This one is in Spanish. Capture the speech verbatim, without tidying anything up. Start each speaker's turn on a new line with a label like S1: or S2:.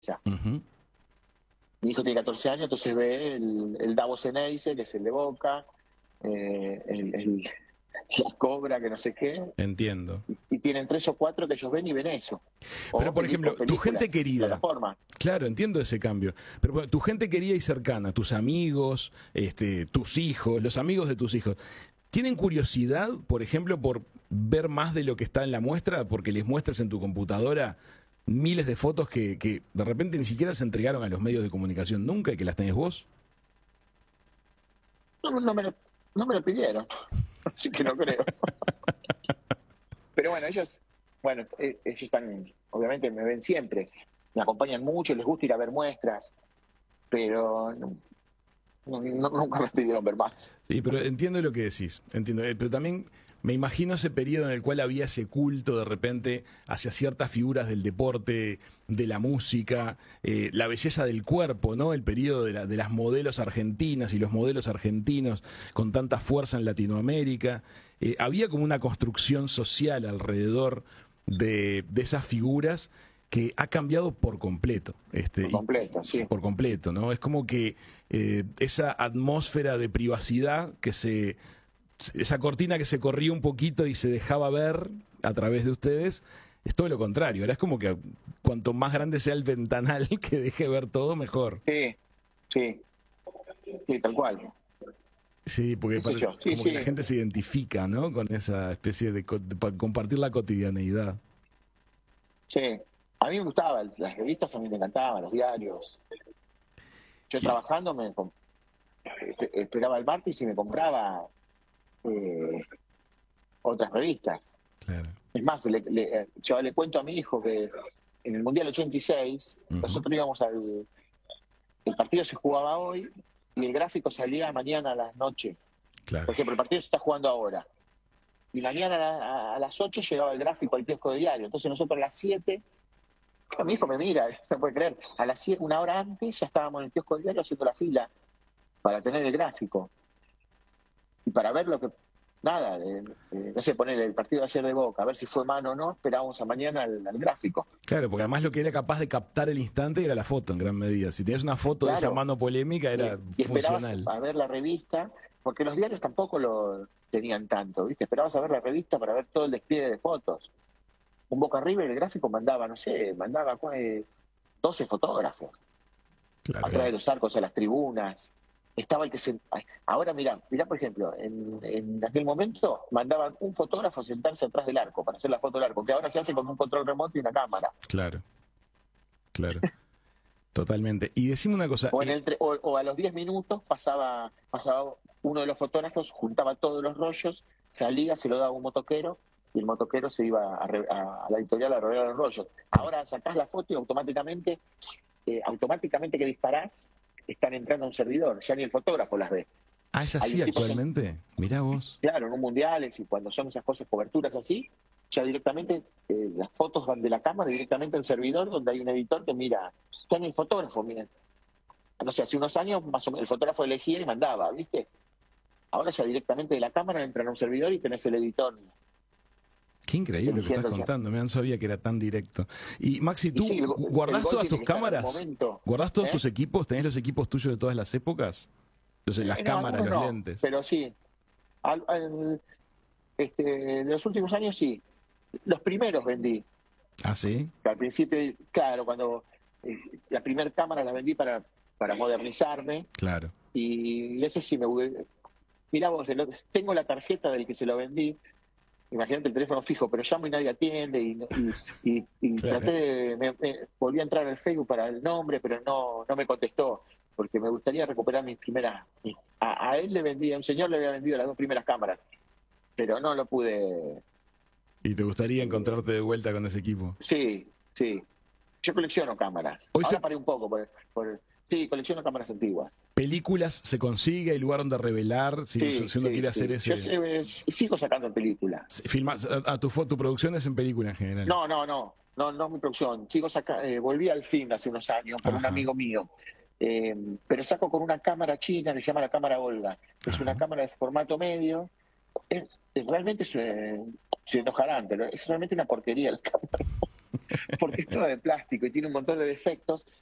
S1: Uh-huh.
S2: Mi hijo tiene catorce años, entonces ve el, el Davos Ceneice, que es el de Boca, eh, el, el, la Cobra, que no sé qué.
S1: Entiendo.
S2: Y, y tienen tres o cuatro que ellos ven y ven eso. O
S1: Pero, por ejemplo, tu gente querida.
S2: Plataforma.
S1: Claro, entiendo ese cambio. Pero bueno, tu gente querida y cercana, tus amigos, este, tus hijos, los amigos de tus hijos, ¿tienen curiosidad, por ejemplo, por ver más de lo que está en la muestra? Porque les muestras en tu computadora miles de fotos que, que de repente ni siquiera se entregaron a los medios de comunicación nunca y que las tenés vos.
S2: No, no, me, lo, no me lo pidieron, así que no creo. Pero bueno, ellos, bueno, ellos están, obviamente me ven siempre, me acompañan mucho, les gusta ir a ver muestras, pero no, no, no, nunca me pidieron ver más.
S1: Sí, pero entiendo lo que decís, entiendo, pero también me imagino ese periodo en el cual había ese culto de repente hacia ciertas figuras del deporte, de la música, eh, la belleza del cuerpo, ¿no? El periodo de, la, de las modelos argentinas y los modelos argentinos con tanta fuerza en Latinoamérica. Eh, había como una construcción social alrededor de, de esas figuras que ha cambiado por completo. Este,
S2: por completo,
S1: y,
S2: sí.
S1: Por completo, ¿no? Es como que eh, esa atmósfera de privacidad que se... esa cortina que se corría un poquito y se dejaba ver a través de ustedes, es todo lo contrario. Ahora es como que cuanto más grande sea el ventanal que deje ver todo, mejor.
S2: Sí, sí, sí, tal cual.
S1: Sí, porque para,
S2: yo? Sí,
S1: como
S2: sí.
S1: que la gente se identifica, ¿no? Con esa especie de, de compartir la cotidianeidad.
S2: Sí, a mí me gustaba, las revistas a mí me encantaban, los diarios. Yo
S1: ¿Qué?
S2: trabajando me esperaba el martes y me compraba eh, otras revistas.
S1: Claro.
S2: Es más, le, le, yo le cuento a mi hijo que en el Mundial ochenta y seis, uh-huh. nosotros íbamos al... El partido se jugaba hoy y el gráfico salía mañana a las noche.
S1: Claro.
S2: Por ejemplo, el partido se está jugando ahora. Y mañana a, a las ocho llegaba el gráfico al kiosco de diario. Entonces nosotros a las siete, mi hijo me mira, no puede creer, a las siete, una hora antes ya estábamos en el kiosco de diario haciendo la fila para tener el gráfico. Y para ver lo que... Nada, eh, eh, no sé, poner el partido de ayer de Boca, a ver si fue mano o no, esperábamos a mañana al, al gráfico.
S1: Claro, porque además lo que era capaz de captar el instante era la foto en gran medida. Si tenías una foto
S2: claro.
S1: de esa mano polémica era
S2: y, y
S1: funcional.
S2: A ver la revista, porque los diarios tampoco lo tenían tanto, ¿viste? Esperabas a ver la revista para ver todo el despliegue de fotos. Un Boca River, el gráfico mandaba, no sé, mandaba eh, doce fotógrafos. Claro, a través de los arcos a las tribunas. Estaba el que se... Ahora mirá, mirá por ejemplo, en, en aquel momento mandaban un fotógrafo a sentarse atrás del arco para hacer la foto del arco, que ahora se hace con un control remoto y una cámara.
S1: Claro, claro. Totalmente. Y decime una cosa.
S2: O, en el tre- o, o a los diez minutos pasaba, pasaba uno de los fotógrafos, juntaba todos los rollos, salía, se lo daba a un motoquero y el motoquero se iba a, re- a, a la editorial a arreglar los rollos. Ahora sacás la foto y automáticamente, eh, automáticamente que disparás, están entrando a un servidor, ya ni el fotógrafo las ve.
S1: Ah, ¿es así actualmente? En... Mirá vos.
S2: Claro, en un mundiales y cuando son esas cosas, coberturas así, ya directamente eh, las fotos van de la cámara directamente al servidor donde hay un editor que mira, está en el fotógrafo, miren. No sé, hace unos años más o menos el fotógrafo elegía y mandaba, ¿viste? Ahora ya directamente de la cámara entran a un servidor y tenés el editor.
S1: Qué increíble lo que estás contando, me no sabía que era tan directo. Y Maxi, ¿tú y sí, el, guardás el todas tus cámaras? ¿Guardás todos ¿eh? tus equipos? ¿Tenés los equipos tuyos de todas las épocas? Entonces, las no, cámaras, los
S2: no,
S1: lentes.
S2: Pero sí. Al, al, este, de los últimos años sí. Los primeros vendí.
S1: ¿Ah, sí?
S2: Al principio, claro, cuando eh, la primera cámara la vendí para, para modernizarme.
S1: Claro.
S2: Y eso sí me... Mirá vos, tengo la tarjeta del que se lo vendí. Imagínate el teléfono fijo, pero llamo y nadie atiende y, y, y, y claro. traté de, me, me, volví a entrar al Facebook para el nombre, pero no, no me contestó, porque me gustaría recuperar mis primeras, a, a él le vendí, a un señor le había vendido las dos primeras cámaras, pero no lo pude.
S1: ¿Y te gustaría encontrarte de vuelta con ese equipo?
S2: Sí, sí. Yo colecciono cámaras.
S1: Hoy
S2: Ahora
S1: se...
S2: paré un poco, por, por, sí, colecciono cámaras antiguas.
S1: ¿Películas se consigue? ¿Hay lugar donde revelar? Si,
S2: sí,
S1: si uno
S2: sí,
S1: quiere
S2: sí.
S1: hacer ese...
S2: Yo eh, sigo sacando películas.
S1: ¿Filmas? ¿A tu, tu producción es en película en general?
S2: No, no, no. No, no mi producción. Sigo saca, eh, volví al film hace unos años por Ajá. un amigo mío. Eh, pero saco con una cámara china que se llama la cámara Olga. Es Ajá. una cámara de formato medio. Es, es, realmente se, se enojarán, pero es realmente una porquería la cámara. porque es toda de plástico y tiene un montón de defectos,